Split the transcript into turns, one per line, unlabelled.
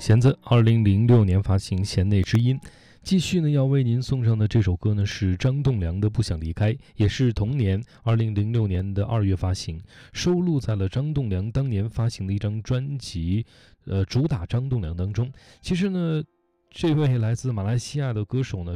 弦子2006年发行《弦内之音》，继续呢要为您送上的这首歌呢是张栋梁的《不想离开》，也是同年2006年的2月发行，收录在了张栋梁当年发行的一张专辑主打张栋梁当中。其实呢这位来自马来西亚的歌手呢